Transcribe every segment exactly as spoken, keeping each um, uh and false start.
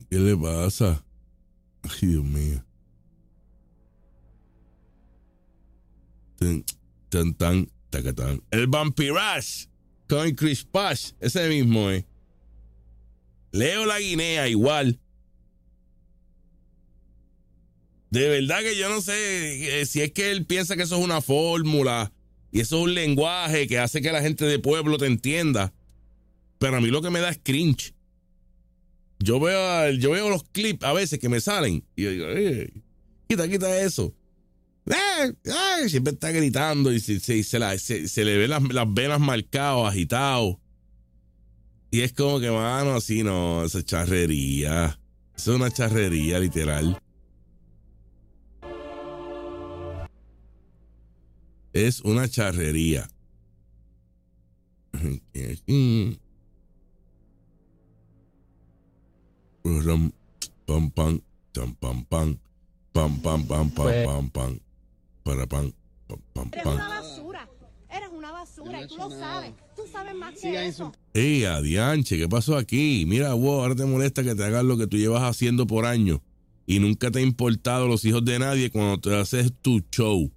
¿Qué le pasa? Ay, Dios mío. Tan, tan, tan, tacatán. El Vampirash con Chris Pash, ese mismo, eh. Leo la Guinea, igual. De verdad que yo no sé eh, si es que él piensa que eso es una fórmula y eso es un lenguaje que hace que la gente de pueblo te entienda. Pero a mí lo que me da es cringe. Yo veo, yo veo los clips a veces que me salen y yo digo, eh, quita, quita eso. Eh, eh, siempre está gritando y se, se, se, la, se, se le ven las, las venas marcadas, agitado. Y es como que, mano, así no, esa charrería. Eso es una charrería, literal. Es una charrería. Pam, pam, pam, pam, pam, pam, pam, pam, pam, pam, pam, para pam, pam, pam, Eres pam. una basura, eres una basura y tú lo sabes. Tú sabes más que Siga eso. Ey, adianche, ¿qué pasó aquí? Mira, vos, ahora te molesta que te hagas lo que tú llevas haciendo por años y nunca te ha importado los hijos de nadie cuando te haces tu show.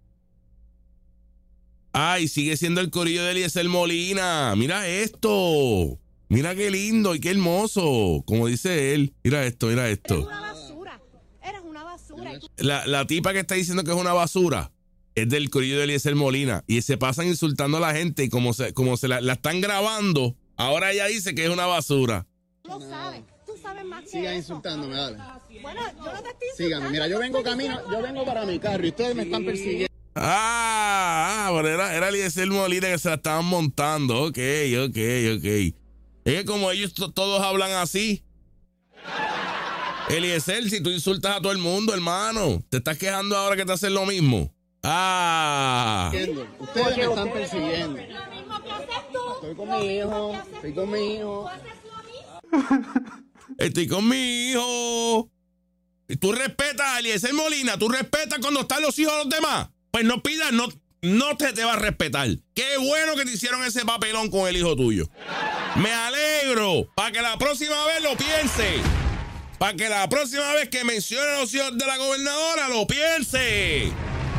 Ay, sigue siendo el corillo de Eliezer Molina. Mira esto. Mira qué lindo y qué hermoso. Como dice él. Mira esto, mira Eres esto. una basura, eres una basura. Y tú... La, la tipa que está diciendo que es una basura es del corillo de Eliezer Molina. Y se pasan insultando a la gente y como se, como se la, la están grabando, ahora ella dice que es una basura. Tú lo sabes. Tú sabes más que Siga eso. insultándome, dale. Bueno, yo no te estoy insultando. Sígame, mira, yo te vengo estoy camino, diciendo yo vengo para mi carro y ustedes me están persiguiendo. Ah, ah, pero era, era Eliezer Molina que se la estaban montando. Ok, ok, ok. Es que como ellos to- todos hablan así. Eliezer, si tú insultas a todo el mundo, hermano, te estás quejando ahora que te hacen lo mismo. Ah. Ustedes me están persiguiendo. Lo mismo que haces tú. Estoy con mi hijo, estoy con mi hijo. Tú haces lo mismo. Estoy con mi hijo. Y tú respetas a Eliezer Molina, tú respetas cuando están los hijos de los demás. Pues no pidas, no, no te, te va a respetar. Qué bueno que te hicieron ese papelón con el hijo tuyo. Me alegro. Para que la próxima vez lo piense. Para que la próxima vez que mencione a los hijos de la gobernadora lo piense.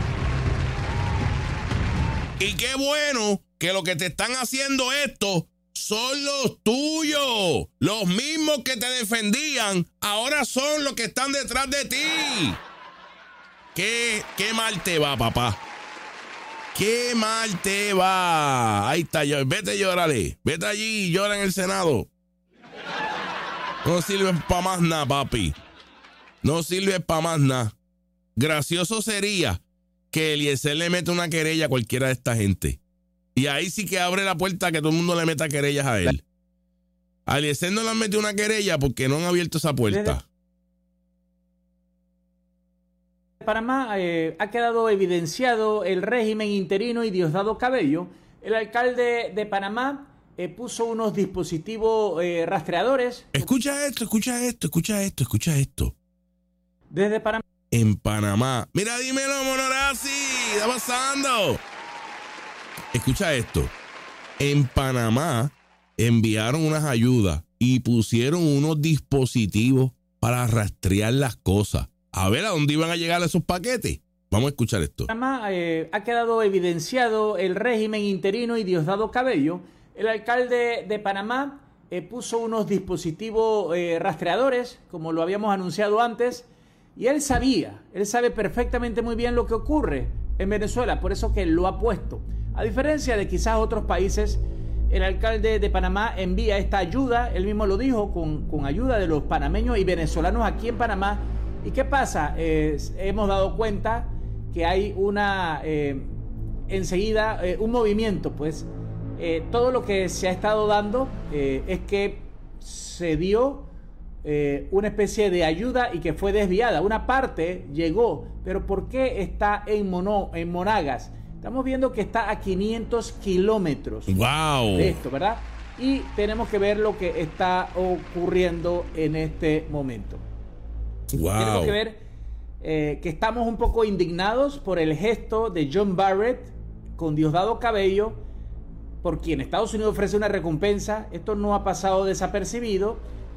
Y qué bueno que lo que te están haciendo esto son los tuyos. Los mismos que te defendían, ahora son los que están detrás de ti. Qué, qué mal te va, papá. Qué mal te va. Ahí está, yo. Vete, llórale. Vete allí y llora en el Senado. No sirves para más nada, papi. No sirves para más nada. Gracioso sería que Eliezer le meta una querella a cualquiera de esta gente. Y ahí sí que abre la puerta a que todo el mundo le meta querellas a él. A Eliezer no le han metido una querella porque no han abierto esa puerta. Panamá eh, ha quedado evidenciado el régimen interino y Diosdado Cabello. El alcalde de Panamá eh, puso unos dispositivos eh, rastreadores. Escucha esto, escucha esto, escucha esto, escucha esto. Desde Panamá. En Panamá. Mira, dímelo, Monorazzi. ¿Qué está pasando? Escucha esto. En Panamá enviaron unas ayudas y pusieron unos dispositivos para rastrear las cosas. A ver a dónde iban a llegar esos paquetes. Vamos a escuchar esto. Panamá eh, ha quedado evidenciado el régimen interino y Diosdado Cabello. El alcalde de Panamá eh, puso unos dispositivos eh, rastreadores, como lo habíamos anunciado antes, y él sabía, él sabe perfectamente muy bien lo que ocurre en Venezuela, por eso que lo ha puesto. A diferencia de quizás otros países, el alcalde de Panamá envía esta ayuda, él mismo lo dijo, con, con ayuda de los panameños y venezolanos aquí en Panamá. ¿Y qué pasa? Eh, hemos dado cuenta que hay una, eh, enseguida, eh, un movimiento, pues, eh, todo lo que se ha estado dando eh, es que se dio eh, una especie de ayuda y que fue desviada. Una parte llegó, pero ¿por qué está en, Mono, en Monagas? Estamos viendo que está a quinientos kilómetros wow. de esto, ¿verdad? Y tenemos que ver lo que está ocurriendo en este momento. Wow. Tenemos que ver eh, que estamos un poco indignados por el gesto de John Barrett con Diosdado Cabello, por quien Estados Unidos ofrece una recompensa. Esto no ha pasado desapercibido.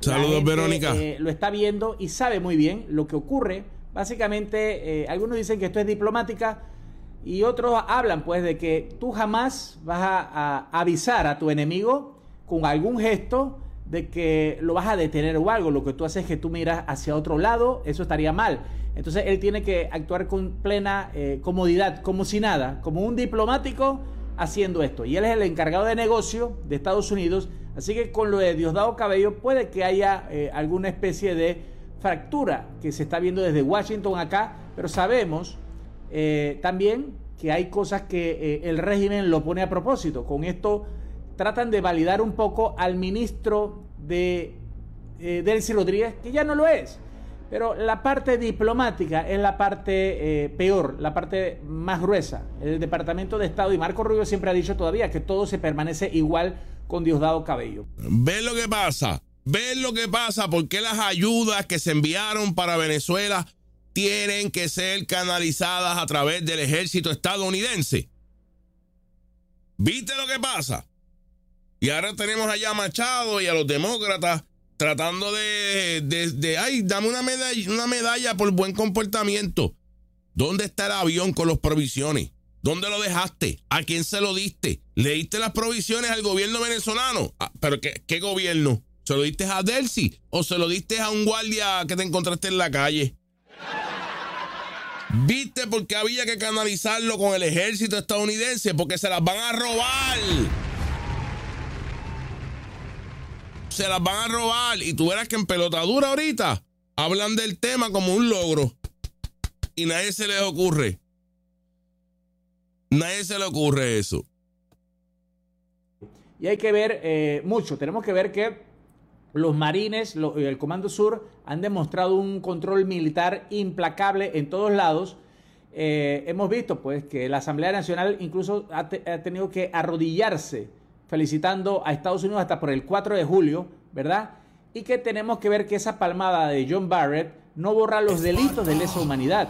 Saludos, gente, Verónica. Eh, lo está viendo y sabe muy bien lo que ocurre. Básicamente, eh, algunos dicen que esto es diplomática y otros hablan pues de que tú jamás vas a, a avisar a tu enemigo con algún gesto de que lo vas a detener o algo. Lo que tú haces es que tú miras hacia otro lado, eso estaría mal. Entonces él tiene que actuar con plena eh, comodidad, como si nada, como un diplomático haciendo esto. Y él es el encargado de negocio de Estados Unidos, así que con lo de Diosdado Cabello puede que haya eh, alguna especie de fractura que se está viendo desde Washington acá, pero sabemos eh, también que hay cosas que eh, el régimen lo pone a propósito. Con esto tratan de validar un poco al ministro de eh, Delcy Rodríguez, que ya no lo es. Pero la parte diplomática es la parte eh, peor, la parte más gruesa. El Departamento de Estado y Marco Rubio siempre ha dicho todavía que todo se permanece igual con Diosdado Cabello. ¿Ves lo que pasa? ¿Ves lo que pasa? ¿Por qué las ayudas que se enviaron para Venezuela tienen que ser canalizadas a través del ejército estadounidense? ¿Viste lo que pasa? Y ahora tenemos allá a Machado y a los demócratas tratando de, de, de ay, dame una medalla, una medalla por buen comportamiento. ¿Dónde está el avión con las provisiones? ¿Dónde lo dejaste? ¿A quién se lo diste? ¿Le diste las provisiones al gobierno venezolano? Ah, ¿pero qué, qué gobierno? ¿Se lo diste a Delcy o se lo diste a un guardia que te encontraste en la calle? ¿Viste por qué había que canalizarlo con el ejército estadounidense? Porque se las van a robar. Se las van a robar. Y tú verás que en pelotadura ahorita hablan del tema como un logro. Y nadie se les ocurre. Nadie se le ocurre eso. Y hay que ver eh, mucho. Tenemos que ver que los marines, lo, el Comando Sur, han demostrado un control militar implacable en todos lados. Eh, hemos visto pues que la Asamblea Nacional incluso ha, te, ha tenido que arrodillarse felicitando a Estados Unidos hasta por el cuatro de julio, ¿verdad? Y que tenemos que ver que esa palmada de John Barrett no borra los delitos de lesa humanidad.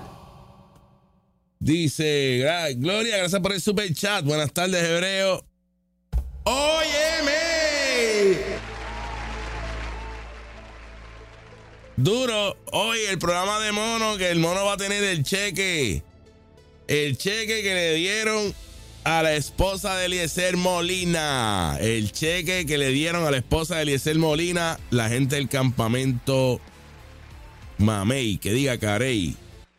Dice Gloria, gracias por el super chat. Buenas tardes, Hebreo. ¡Óyeme! Duro, hoy el programa de Mono, que el Mono va a tener el cheque. El cheque que le dieron a la esposa de Eliezer Molina. El cheque que le dieron a la esposa de Eliezer Molina, la gente del campamento Mamey, que diga Carey.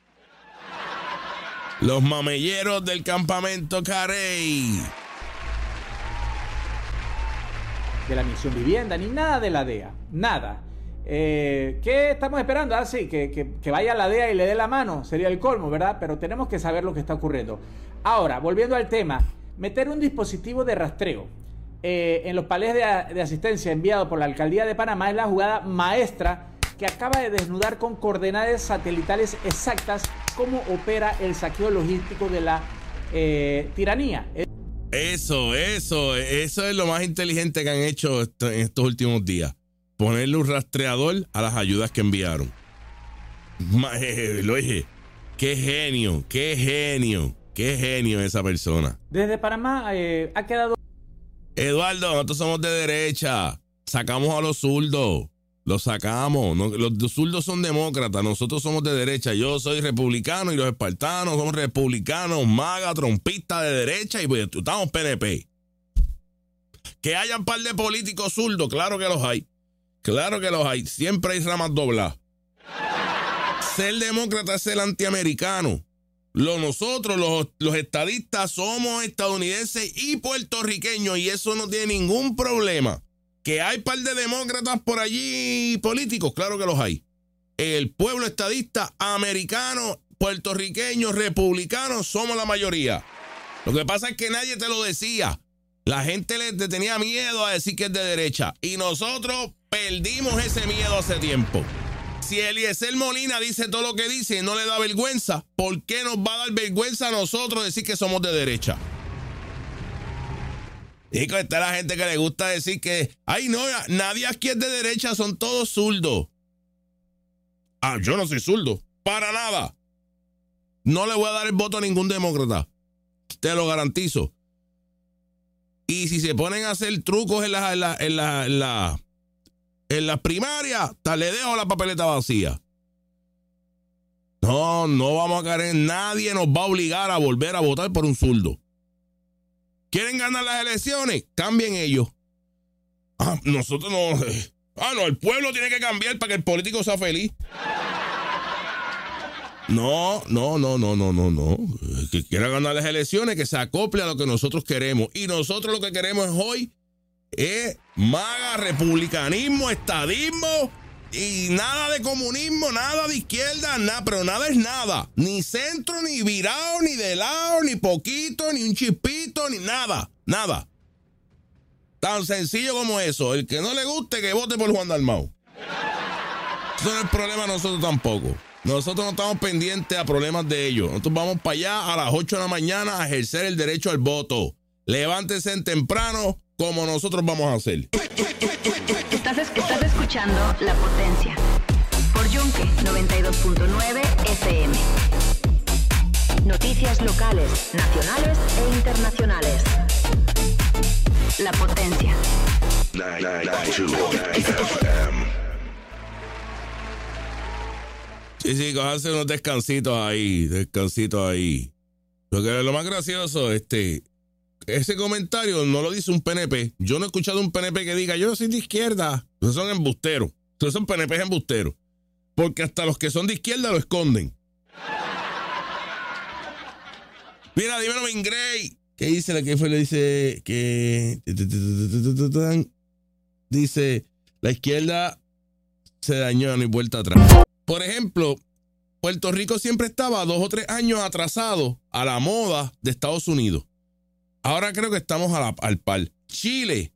Los mamelleros del campamento Carey. De la misión vivienda, ni nada de la D E A, nada. Eh, ¿Qué estamos esperando? Ah, sí, que, que, que vaya la D E A y le dé la mano, sería el colmo, ¿verdad? Pero tenemos que saber lo que está ocurriendo. Ahora, volviendo al tema, meter un dispositivo de rastreo eh, en los palés de, de asistencia enviado por la Alcaldía de Panamá es la jugada maestra que acaba de desnudar con coordenadas satelitales exactas cómo opera el saqueo logístico de la eh, tiranía. Eso, eso, eso es lo más inteligente que han hecho esto, en estos últimos días. Ponerle un rastreador a las ayudas que enviaron. Lo dije, qué genio, qué genio, qué genio esa persona. Desde Panamá eh, ha quedado... Eduardo, nosotros somos de derecha. Sacamos a los zurdos. Los sacamos. No, los zurdos son demócratas. Nosotros somos de derecha. Yo soy republicano y los espartanos son republicanos, maga, trompistas de derecha y pues estamos P N P. Que haya un par de políticos zurdos, claro que los hay. Claro que los hay. Siempre hay ramas dobladas. Ser demócrata es ser antiamericano. Lo, nosotros, los, los estadistas, somos estadounidenses y puertorriqueños y eso no tiene ningún problema. Que hay par de demócratas por allí políticos, claro que los hay. El pueblo estadista, americano, puertorriqueño, republicano, somos la mayoría. Lo que pasa es que nadie te lo decía. La gente le tenía miedo a decir que es de derecha. Y nosotros perdimos ese miedo hace tiempo. Si Eliezer Molina dice todo lo que dice y no le da vergüenza, ¿por qué nos va a dar vergüenza a nosotros decir que somos de derecha? Y está la gente que le gusta decir que, ay no, nadie aquí es de derecha, son todos zurdos. Ah, yo no soy zurdo, para nada. No le voy a dar el voto a ningún demócrata, te lo garantizo. Y si se ponen a hacer trucos en la, en la, en la, en la, en las primarias, tal le dejo la papeleta vacía. No, no vamos a caer en nadie, nos va a obligar a volver a votar por un zurdo. ¿Quieren ganar las elecciones? Cambien ellos. Ah, nosotros no. Ah, no, el pueblo tiene que cambiar para que el político sea feliz. No, no, no, no, no, no, no. El que quiera ganar las elecciones, que se acople a lo que nosotros queremos. Y nosotros lo que queremos hoy es MAGA, republicanismo, estadismo y nada de comunismo, nada de izquierda, nada, pero nada es nada. Ni centro, ni virado, ni de lado, ni poquito, ni un chispito, ni nada, nada. Tan sencillo como eso. El que no le guste, que vote por Juan Dalmau. Eso no es el problema de nosotros tampoco. Nosotros no estamos pendientes a problemas de ellos. Nosotros vamos para allá a las ocho de la mañana a ejercer el derecho al voto. Levántense en temprano como nosotros vamos a hacer. Estás, estás escuchando La Potencia por Yunque noventa y dos punto nueve F M. Noticias locales, nacionales e internacionales. La Potencia. noventa y dos F M. Sí, sí, cojanse unos descansitos ahí, descansitos ahí. Porque lo más gracioso, este, ese comentario no lo dice un P N P. Yo no he escuchado un P N P que diga, yo soy de izquierda. Esos son embusteros. Esos son P N P embusteros. Porque hasta los que son de izquierda lo esconden. Mira, dímelo, Ben Gray. ¿Qué dice la que fue? Le dice que... Dice, la izquierda se dañó, no hay vuelta atrás. Por ejemplo, Puerto Rico siempre estaba dos o tres años atrasado a la moda de Estados Unidos. Ahora creo que estamos a la, al par. Chile